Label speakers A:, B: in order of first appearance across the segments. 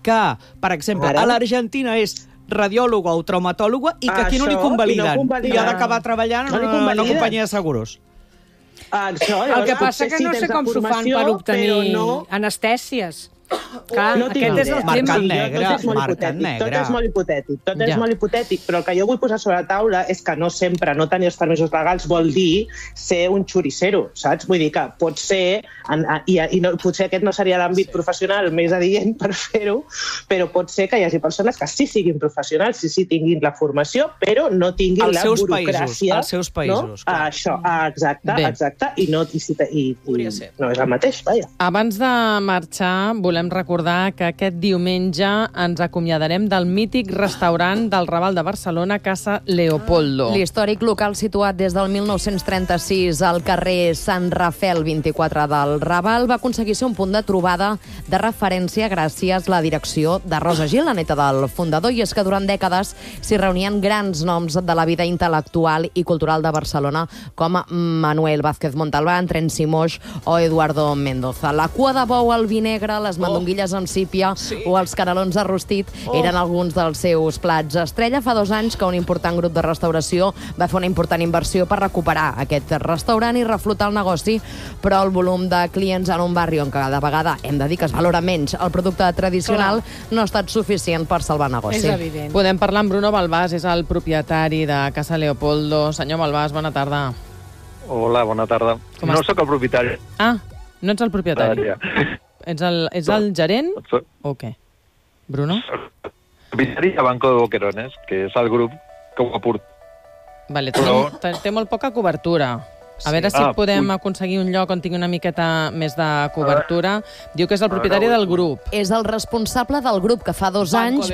A: que, per exemple, a l'Argentina és radiòloga o traumatòloga i que aquí no li convaliden. I ha d'acabar treballant en una companyia de seguros.
B: El que passa que no sé com s'ho fan per obtenir anestèsies. Clar, aquest és el
A: Mercat
B: tema.
A: Tot és molt hipotètic.
C: Tot és molt hipotètic, però el que jo vull posar sobre la taula és que no sempre no tenir els permisos legals vol dir ser un xuricero, saps? Vull dir que pot ser, i no, potser aquest no seria l'àmbit professional més adient per fer-ho, però pot ser que hi hagi persones que sí siguin professionals, sí tinguin la formació, però no tinguin la burocràcia.
A: Als seus països.
C: Això, exacte, i no és el mateix, vaja.
D: Abans de marxar, volem recordar que aquest diumenge ens acomiadarem del mític restaurant del Raval de Barcelona, Casa Leopoldo.
E: L'històric local situat des del 1936 al carrer Sant Rafel 24 del Raval va aconseguir ser un punt de trobada de referència gràcies a la direcció de Rosa Gil, la neta del fundador, i és que durant dècades s'hi reunien grans noms de la vida intel·lectual i cultural de Barcelona, com Manuel Vázquez Montalbán, Trency Moix o Eduardo Mendoza. La cua de bou al vi negre, les mandonguilles amb sípia o els canelons de rostit eren alguns dels seus plats estrella. Fa 2 anys que un important grup de restauració va fer una important inversió per recuperar aquest restaurant i reflotar el negoci, però el volum de clients en un barri on cada vegada hem de dir que es valora menys el producte tradicional no ha estat suficient per salvar el negoci.
B: És evident.
D: Podem parlar amb Bruno Balbás, és el propietari de Casa Leopoldo. Senyor Balbás, bona tarda.
F: Hola, bona tarda. No sóc el propietari.
D: Ah, no ets el propietari. Ets el gerent o què? Bruno?
F: Propietari a Banco de Boquerones, que és el grup que ho aporta.
D: Vale, té molt poca cobertura. A veure si podem aconseguir un lloc on tingui una miqueta més de cobertura. Diu que és el propietari del grup.
E: És el responsable del grup que fa 2 anys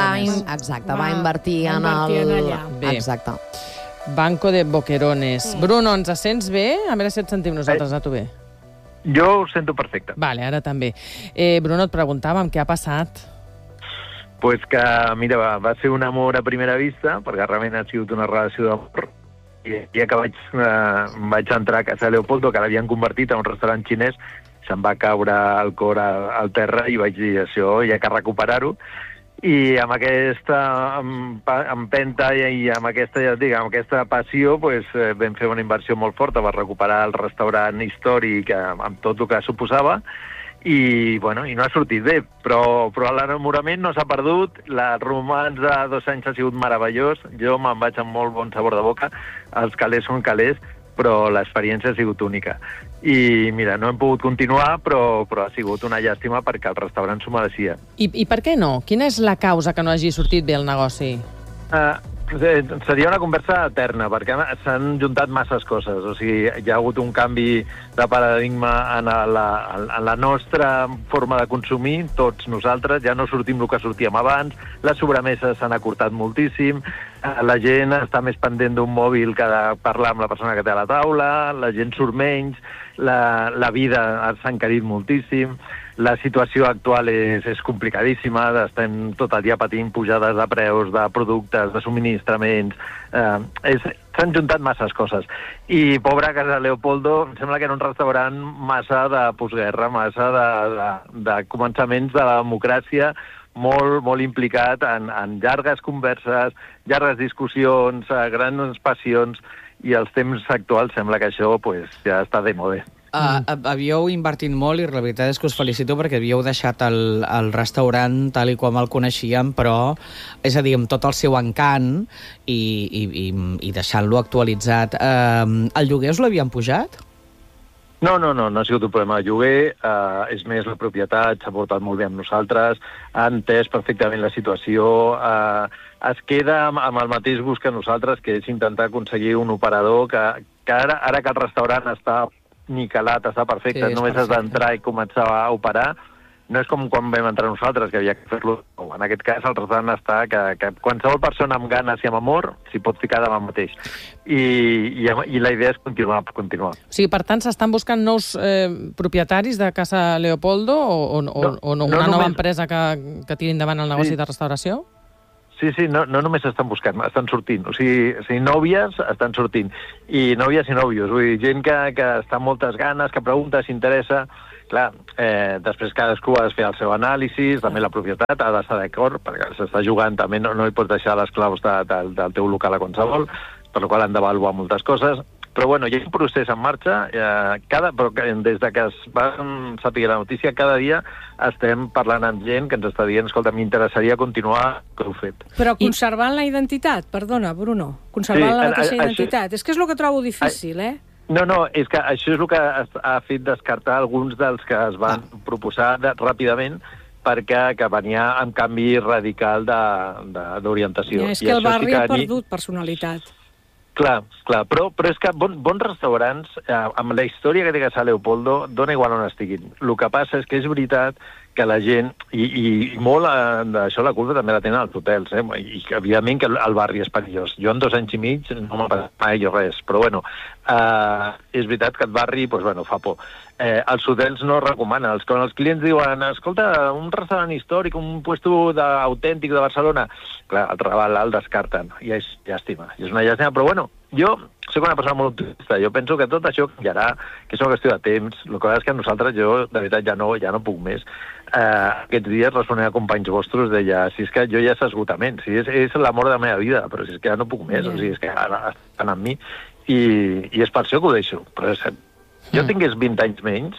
E: va invertir en
B: allà.
E: Exacte.
D: Banco de Boquerones. Bruno, ens sents bé? A veure si et sentim nosaltres a tu bé.
F: Jo ho sento perfecte.
D: Vale, ara també. Bruno, et preguntàvem què ha passat.
F: Pues que, mira, va ser un amor a primera vista, perquè realment ha sigut una relació d'amor. I el dia que vaig entrar a Casa Leopoldo, que l'havien convertit en un restaurant xinès, se'm va caure el cor al terra i vaig dir, això, hi ha que recuperar-ho. I amb aquesta empenta i amb aquesta passió vam fer una inversió molt forta per recuperar el restaurant històric amb tot el que suposava i no ha sortit bé, però l'enamorament no s'ha perdut, el romanç de 2 anys ha sigut meravellós, jo me'n vaig amb molt bon sabor de boca, els calés són calés, però l'experiència ha sigut única. I mira, no hem pogut continuar, però ha sigut una llàstima perquè el restaurant s'ho mereixia.
D: I per què no? Quina és la causa que no hagi sortit bé el negoci?
F: Seria una conversa eterna, perquè s'han juntat masses coses. O sigui, hi ha hagut un canvi de paradigma en la nostra forma de consumir, tots nosaltres, ja no sortim el que sortíem abans, les sobremeses s'han acurtat moltíssim, la gent està més pendent d'un mòbil que de parlar amb la persona que té a la taula, la gent surt menys, la vida s'ha encarit moltíssim, la situació actual és complicadíssima, estem tot el dia patint pujades de preus, de productes, de subministraments, s'han juntat masses coses. I pobre Casa Leopoldo, em sembla que era un restaurant massa de postguerra, massa de començaments de la democràcia, molt implicat en llargues converses, llargues discussions, grans passions, i als temps actuals sembla que això ja està de moda.
A: Havíeu invertit molt i la veritat és que us felicito perquè havíeu deixat el restaurant tal i com el coneixíem, però, és a dir, amb tot el seu encant i deixant-lo actualitzat. El lloguer us l'havien pujat?
F: No ha sigut un problema de lloguer, és més la propietat, s'ha portat molt bé amb nosaltres, ha entès perfectament la situació, es queda amb el mateix gust que nosaltres, que és intentar aconseguir un operador que ara que el restaurant està niquelat, està perfecte, només has d'entrar i començar a operar. No és com quan vam entrar nosaltres, que havia que fer-lo. En aquest cas, el restaurant està que qualsevol persona amb ganes i amb amor s'hi pot ficar demà mateix. I la idea és continuar.
D: O sigui, per tant, s'estan buscant nous propietaris de Casa Leopoldo o una nova empresa que tiri endavant el negoci de restauració?
F: Sí, no només estan buscant, estan sortint. O sigui, nòvies estan sortint. I nòvies i nòvios. Vull dir, gent que està amb moltes ganes, que pregunta, s'interessa, clar, després cadascú ha de fer el seu anàlisi, també la propietat ha d'estar d'acord, perquè s'està jugant també, no hi pots deixar les claus del teu local a qualsevol, per la qual han d'avaluar moltes coses. Però bueno, hi ha un procés en marxa, però des de que es va saber la notícia, cada dia estem parlant amb gent que ens està dient, escolta, m'interessaria continuar que heu fet.
B: Però conservant la identitat, perdona, Bruno, conservant la mateixa identitat. És que és el que trobo difícil,
F: No, és que això és el que ha fet descartar alguns dels que es van proposar ràpidament perquè venia amb canvi radical d'orientació.
B: És que el barri ha perdut personalitat.
F: Clar, però és que bons restaurants, amb la història que té Casa Leopoldo, dona igual on estiguin. El que passa és que és veritat que la gent, i molt d'això la culpa també la tenen els hotels, i evidentment que el barri és perillós. Jo en 2 anys i mig no m'ha passat mai res, però bueno, és veritat que el barri, fa por. Els hotels no recomanen. Quan els clients diuen, escolta, un restaurant històric, un puesto autèntic de Barcelona, clar, el Raval el descarten, i és llàstima. És una llàstima, però bueno, jo soc una persona molt optimista. Jo penso que tot això canviarà, que és una qüestió de temps. El que és que nosaltres, jo, de veritat, ja no puc més. Aquests dies responent a companys vostres deia, si és que jo ja és esgotament, si és l'amor de la meva vida, però si és que ja no puc més, o sigui, és que ara estan amb mi, i és per això que ho deixo. Però jo tingués 20 anys menys,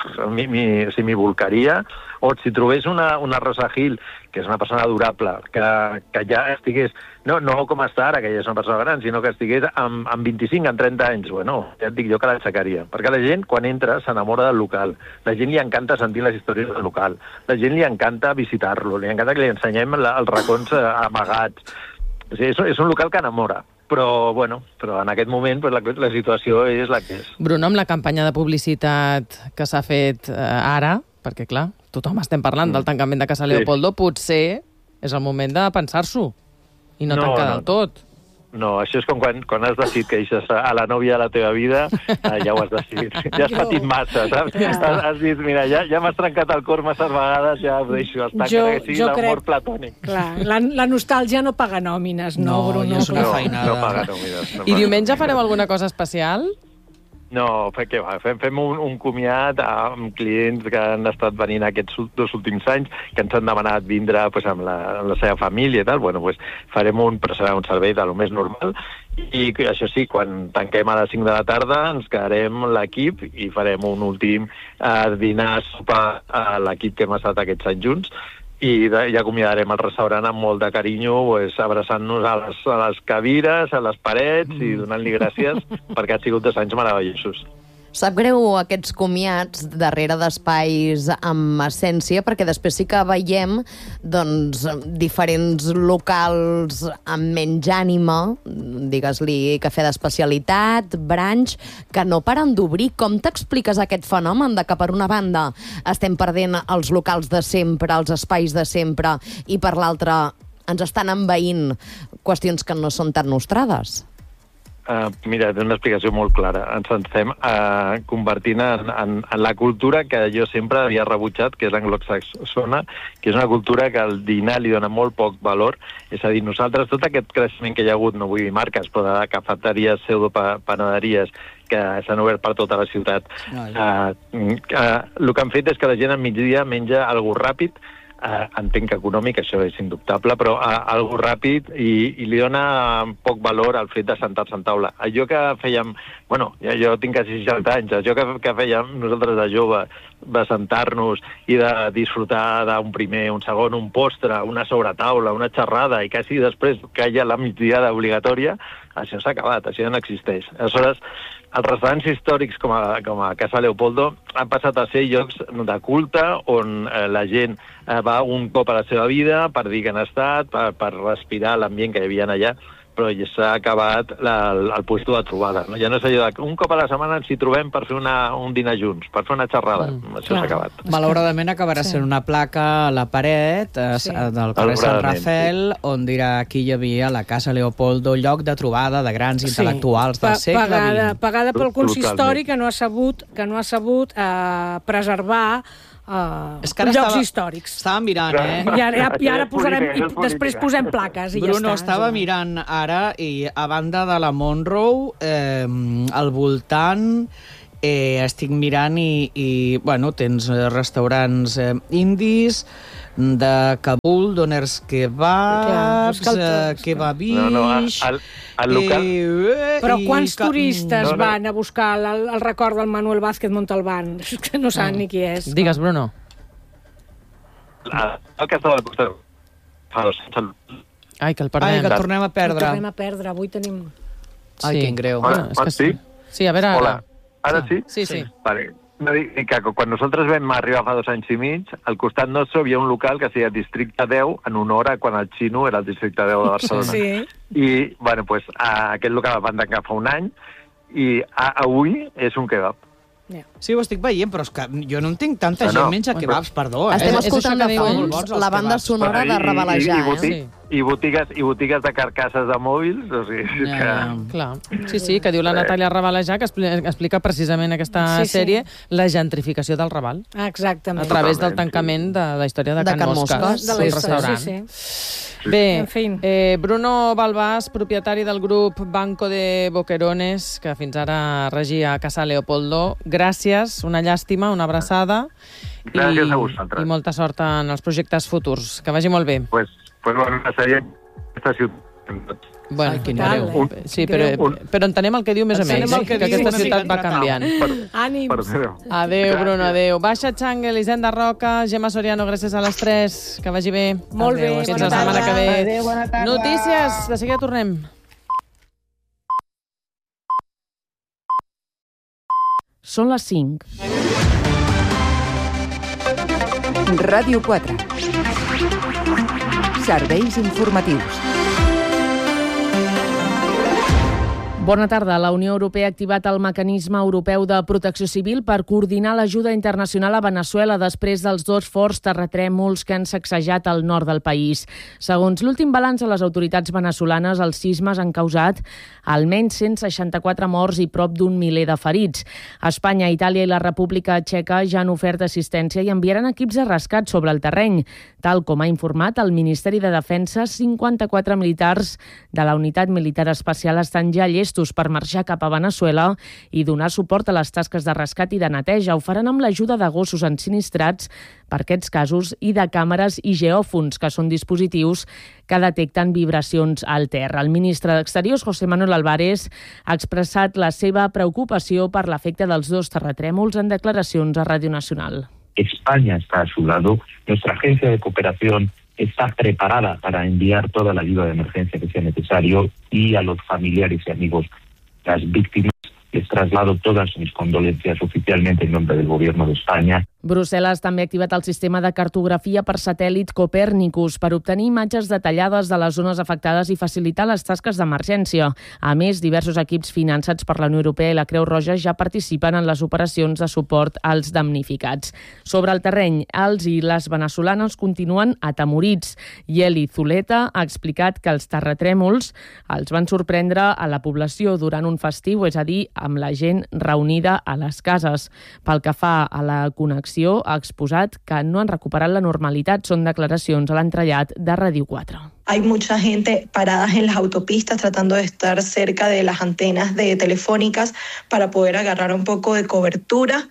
F: si m'hi volcaria, o si trobés una Rosa Gil, que és una persona adorable, que ja estigués, no com està ara, que ja és una persona gran, sinó que estigués amb 25, amb 30 anys, ja et dic jo que l'aixecaria. Perquè la gent, quan entra, s'enamora del local. La gent li encanta sentir les històries del local. La gent li encanta visitar-lo, li encanta que li ensenyem els racons amagats. O sigui, és un local que enamora. Però en aquest moment la situació és la que és.
D: Bruno, amb la campanya de publicitat que s'ha fet ara, perquè clar, tothom estem parlant del tancament de Casa Leopoldo, potser és el moment de pensar-s'ho i no tancar del tot.
F: No, això és com quan has decidit que deixes a la nòvia de la teva vida, ja ho has decidit. Ja has patit massa, saps? Has dit, mira, ja m'has trencat el cor masses vegades, ja ho deixo, es tanca, que sigui l'amor platònic.
B: Clar, la nostàlgia no paga nòmines, no, Bruno?
A: És una feinada.
F: No paga nòmines.
D: I diumenge fareu alguna cosa especial?
F: No, fem un comiat amb clients que han estat venint aquests 2 últims anys, que ens han demanat vindre amb la seva família i tal. Però serà un servei de lo més normal. I això sí, quan tanquem a les 5 de la tarda ens quedarem l'equip i farem un últim dinar, sopar a l'equip que hem estat aquests anys junts, i ja acomiadarem el restaurant amb molt de carinyo, abraçant-nos a les cadires, a les parets i donant-li gràcies perquè han sigut 2 anys meravellosos.
E: Sap greu aquests comiats darrere d'espais amb essència, perquè després sí que veiem diferents locals amb menys ànima, digues-li cafè d'especialitat, brunch, que no paren d'obrir. Com t'expliques aquest fenomen de que per una banda estem perdent els locals de sempre, els espais de sempre, i per l'altra ens estan envaint qüestions que no són tan nostrades?
F: Mira, té una explicació molt clara. Ens estem convertint en la cultura que jo sempre havia rebutjat, que és l'anglosaxona, que és una cultura que al dinar li dona molt poc valor. És a dir, nosaltres, tot aquest creixement que hi ha hagut, no vull dir marques, però de cafeteries, pseudo-panaderies, que s'han obert per tota la ciutat. El que han fet és que la gent al migdia menja algo ràpid, entenc que econòmic, això és indubtable, però algo ràpid i li dona poc valor al fet de sentar-se en taula. Allò que fèiem, jo tinc quasi 60 anys, allò que fèiem nosaltres de jove, de sentar-nos i de disfrutar d'un primer, un segon, un postre, una sobretaula, una xerrada, i quasi després caia la migdiada obligatòria, això s'ha acabat, això ja no existeix. Aleshores, els restaurants històrics com a Casa Leopoldo han passat a ser llocs de culte on la gent va un cop a la seva vida per dir que han estat, per respirar l'ambient que hi havia allà, però ja s'ha acabat el puesto de trobada. Ja no és allò de un cop a la setmana ens hi trobem per fer un dinar junts, per fer una xerrada. Això s'ha acabat.
A: Malauradament acabarà sent una placa a la paret del carrer Sant Rafel, on dirà aquí hi havia la Casa Leopoldo, lloc de trobada de grans intel·lectuals del segle XX.
B: Pagada pel consistori que no ha sabut preservar llocs històrics.
A: Estava mirant,
B: I ara després posem plaques i ja està.
A: Bruno, estava mirant ara i a banda de la Monroe, al voltant estic mirant i bueno, tens restaurants indis, de Kabul, doners kebabs, kebabish...
F: El local...
B: Però quants turistes van a buscar el record del Manuel Vázquez Montalbán? Que no saben ni qui és.
D: Digues, Bruno.
F: El que estava al costat...
D: Ai, que el perdem.
A: Ai, que el tornem a perdre.
B: El tornem a perdre, avui tenim...
A: Ai, quin greu.
F: Sí?
D: Sí, a veure...
F: Hola. Ara sí?
D: Sí.
F: Vale. No, dic que quan nosaltres vam arribar fa 2 anys i mig, al costat nostre hi havia un local que es deia Districte 10, en honor a quan el Xino era el Districte 10 de Barcelona.
B: Sí.
F: I, bueno, pues, aquest local el van tancar fa un any i avui és un kebab.
A: Sí, ho estic veient, però és que jo no entenc tanta gent menja kebabs, perdó.
E: Estem escoltant de fons la banda sonora de Rabalejar,
F: I botigues de carcasses de mòbils, o sigui...
D: Clar. Sí, que diu la Natàlia Rabalejar, que explica precisament aquesta sèrie, la gentrificació del Raval.
B: Exactament.
D: A través del tancament de la història de Can Mosques, del restaurant. Bé, Bruno Balbás, propietari del grup Banco de Boquerones, que fins ara regia a Casa Leopoldo. Gràcies, una llàstima, una abraçada.
F: Gràcies a vosaltres.
D: I molta sort en els projectes futurs. Que vagi molt bé.
F: Pues bueno, seria aquesta ciutat.
D: Bueno, quin greu. Sí, però entenem el que diu més o menys, que aquesta ciutat va canviant.
B: Ànims.
D: Adéu, Bruno, adéu. Baixa Changel, Hisenda Roca, Gemma Soriano, gràcies a les 3. Que vagi bé.
B: Molt bé,
D: fins la setmana que ve.
C: Adéu, bona tarda.
D: Notícies, de seguida tornem.
E: Són les 5.
G: Ràdio 4. Serveis informatius.
E: Bona tarda. La Unió Europea ha activat el mecanisme europeu de protecció civil per coordinar l'ajuda internacional a Veneçuela després dels 2 forts terratrèmols que han sacsejat el nord del país. Segons l'últim balanç de les autoritats veneçolanes, els sismes han causat almenys 164 morts i prop d'1 miler de ferits. Espanya, Itàlia i la República Txeca ja han ofert assistència i enviaran equips de rescat sobre el terreny. Tal com ha informat el Ministeri de Defensa, 54 militars de la Unitat Militar Especial estan ja llestos per marxar cap a Veneçuela i donar suport a les tasques de rescat i de neteja. Ho faran amb l'ajuda de gossos ensinistrats per aquests casos i de càmeres i geòfons, que són dispositius que detecten vibracions al terra. El ministre d'Exteriors, José Manuel Álvarez, ha expressat la seva preocupació per l'efecte dels 2 terratrèmols en declaracions a Ràdio Nacional.
H: España está a su lado, nuestra agencia de cooperación está preparada para enviar toda la ayuda de emergencia que sea necesario y a los familiares y amigos de las víctimas les traslado todas mis condolencias oficialmente en nombre del Gobierno de España.
E: Brussel·les també ha activat el sistema de cartografia per satèl·lit Copèrnicus per obtenir imatges detallades de les zones afectades i facilitar les tasques d'emergència. A més, diversos equips finançats per la Unió Europea i la Creu Roja ja participen en les operacions de suport als damnificats. Sobre el terreny, els i les veneçolanes continuen atemorits. Yeli Zuleta ha explicat que els terratrèmols els van sorprendre a la població durant un festiu, és a dir, amb la gent reunida a les cases. Pel que fa a la connexió, ha exposat que no han recuperat la normalitat. Són declaracions a l'entrellat de Ràdio 4.
I: Hay mucha gente paradas en las autopistas tratando de estar cerca de las antenas de telefónicas para poder agarrar un poco de cobertura.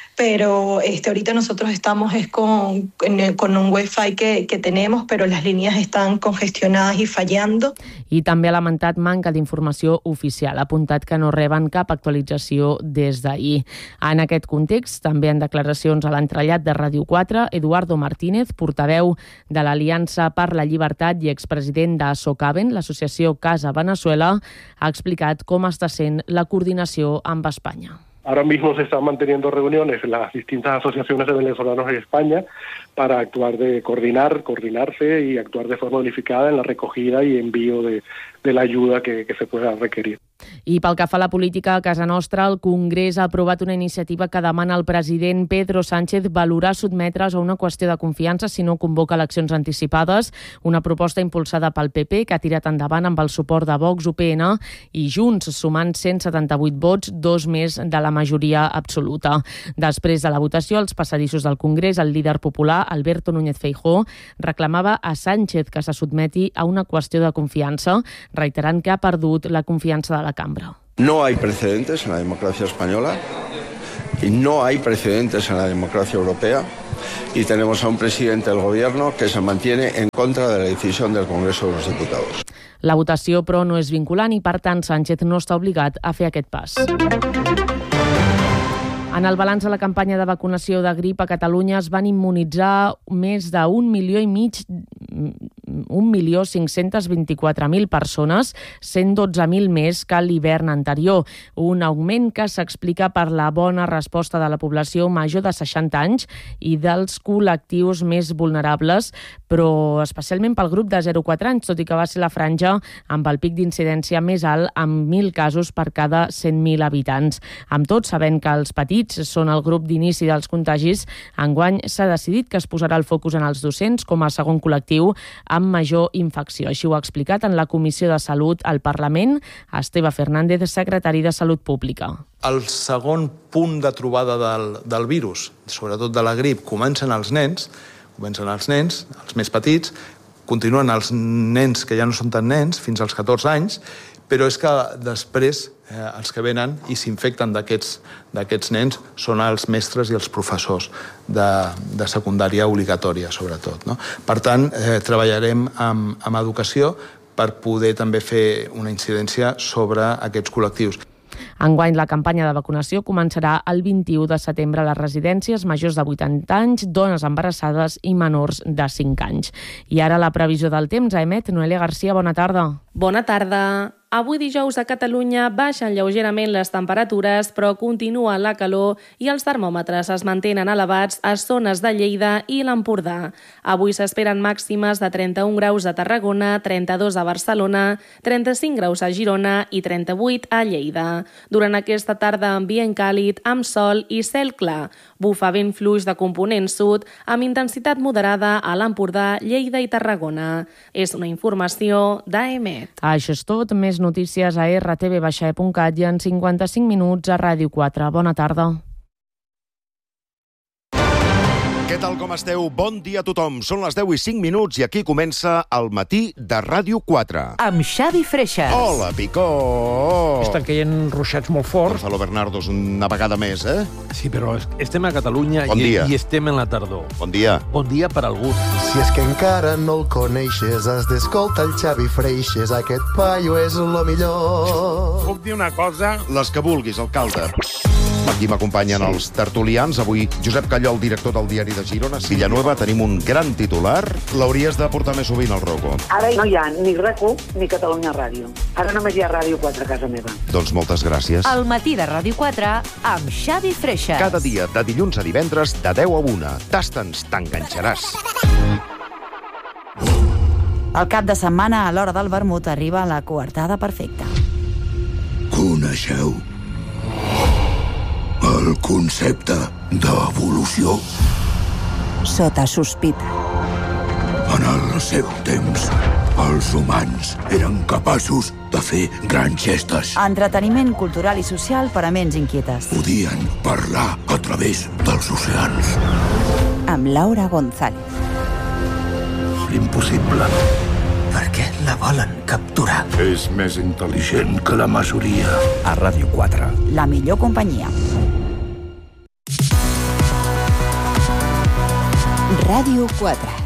I: Pero ahorita nosotros estamos con un wifi que tenemos, pero las líneas están congestionadas y fallando.
E: I també ha lamentat manca d'informació oficial. Ha apuntat que no reben cap actualització des d'ahir. En aquest context, també en declaracions a l'entrellat de Ràdio 4, Eduardo Martínez, portaveu de l'Aliança per la Llibertat i expresident de SOCAVEN, l'associació Casa Veneçuela, ha explicat com està sent la coordinació amb Espanya.
J: Ahora mismo se están manteniendo reuniones en las distintas asociaciones de venezolanos en España para actuar de coordinarse y actuar de forma unificada en la recogida y envío de la ayuda que se pueda requerir.
E: I pel que fa a la política a casa nostra, el Congrés ha aprovat una iniciativa que demana al president Pedro Sánchez valorar sotmetre's a una qüestió de confiança si no convoca eleccions anticipades, una proposta impulsada pel PP que ha tirat endavant amb el suport de Vox, UPN i Junts, sumant 178 vots, 2 més de la majoria absoluta. Després de la votació, als passadissos del Congrés, el líder popular, Alberto Núñez Feijóo, reclamava a Sánchez que se sotmeti a una qüestió de confiança, reiterant que ha perdut la confiança de la cambra.
K: No hay precedentes en la democracia española No hay precedentes en la democracia europea y tenemos a un presidente del gobierno que se mantiene en contra de la decisión del Congreso de los Diputados.
D: La votació, però, no és vinculant i, per tant, Sánchez no està obligat a fer aquest pas. En el balanç de la campanya de vacunació de grip a Catalunya es van immunitzar més de 1.524.000 persones, 112.000 més que l'hivern anterior. Un augment que s'explica per la bona resposta de la població major de 60 anys i dels col·lectius més vulnerables, però especialment pel grup de 0-4 anys, tot i que va ser la franja amb el pic d'incidència més alt, amb 1.000 casos per cada 100.000 habitants. Amb tot, sabent que els petits són el grup d'inici dels contagis, enguany s'ha decidit que es posarà el focus en els docents com a segon col·lectiu amb major infecció. Així ho ha explicat en la Comissió de Salut al Parlament Esteve Fernández, secretari de Salut Pública.
L: El segon punt de trobada del virus, sobretot de la grip, comencen els nens, els més petits, continuen els nens que ja no són tan nens, fins als 14 anys, però és que després els que venen i s'infecten d'aquests nens són els mestres i els professors de secundària obligatòria, sobretot. No? Per tant, treballarem amb educació per poder també fer una incidència sobre aquests col·lectius.
D: Enguany, la campanya de vacunació començarà el 21 de setembre a les residències majors de 80 anys, dones embarassades i menors de 5 anys. I ara la previsió del temps a emet Noelia Garcia. Bona tarda.
M: Bona tarda. Avui dijous a Catalunya baixen lleugerament les temperatures, però continua la calor i els termòmetres es mantenen elevats a zones de Lleida i l'Empordà. Avui s'esperen màximes de 31 graus a Tarragona, 32 a Barcelona, 35 graus a Girona i 38 a Lleida. Durant aquesta tarda, ambient càlid, amb sol i cel clar. Bufa vent fluix de component sud, amb intensitat moderada a l'Empordà, Lleida i Tarragona. És una informació d'AEMET.
D: Això és tot. Més notícies a rtv-e.cat i en 55 minuts a Ràdio 4. Bona tarda.
N: Què tal, com esteu? Bon dia a tothom. Són les 10:05 i aquí comença el matí de Ràdio 4.
G: Amb Xavi Freixas.
N: Hola, Picó!
O: Estan caient ruixats molt forts.
N: Gonzalo Bernardo, una vegada més, eh?
O: Sí, però estem a Catalunya i estem en la tardor.
N: Bon dia.
O: Bon dia per algú.
P: Si és que encara no el coneixes, has d'escoltar el Xavi Freixas. Aquest paio és lo millor.
O: Puc dir una cosa?
N: Les que vulguis, alcalde. Aquí m'acompanyen els tertulians. Avui, Josep Calló, el director del Diari de Girona. Villanueva, tenim un gran titular. L'hauries de portar més sovint al Rocco.
Q: Ara no hi ha ni RAC1 ni Catalunya Ràdio. Ara només hi ha Ràdio 4 a casa meva.
N: Doncs moltes gràcies.
G: El matí de Ràdio 4 amb Xavi Freixas.
N: Cada dia, de dilluns a divendres, de 10 a 1. Tasta'ns, t'enganxaràs.
R: El cap de setmana, a l'hora del vermut, arriba la coartada perfecta.
S: Coneixeu el concepte d'evolució?
R: Sota sospita.
S: En el seu temps, els humans eren capaços de fer grans gestes.
R: Entreteniment cultural i social per a ments inquietes.
S: Podien parlar a través dels oceans.
R: Amb Laura González.
S: Impossible.
T: Per què la volen capturar?
S: És més intel·ligent que la majoria.
T: A Ràdio 4.
R: La millor companyia.
G: Ràdio 4.